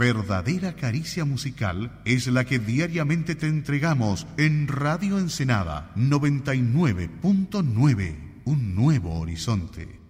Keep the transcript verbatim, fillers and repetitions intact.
verdadera caricia musical es la que diariamente te entregamos en Radio Ensenada noventa y nueve punto nueve, un nuevo horizonte.